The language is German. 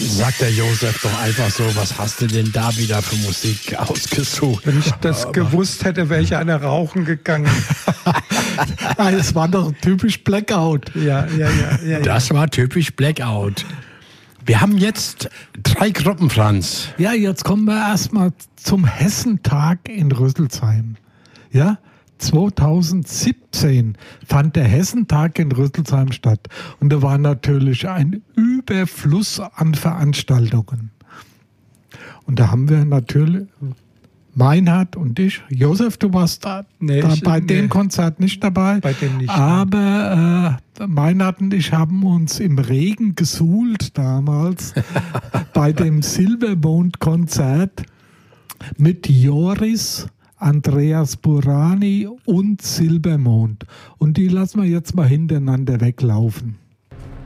Sagt der Josef doch einfach so, was hast du denn da wieder für Musik ausgesucht? Wenn ich das gewusst hätte, wäre ich eine rauchen gegangen. Es war doch typisch Blackout. Ja. Das war typisch Blackout. Wir haben jetzt 3 Gruppen, Franz. Ja, jetzt kommen wir erstmal zum Hessentag in Rüsselsheim. Ja, 2017 fand der Hessentag in Rüsselsheim statt. Und da war natürlich ein Überfluss an Veranstaltungen. Und da haben wir natürlich, Meinhard und ich, Josef, du warst da bei dem Konzert nicht dabei. Bei dem nicht. Aber Meinhard und ich haben uns im Regen gesuhlt damals bei dem Silbermond-Konzert mit Joris, Andreas Burani und Silbermond. Und die lassen wir jetzt mal hintereinander weglaufen.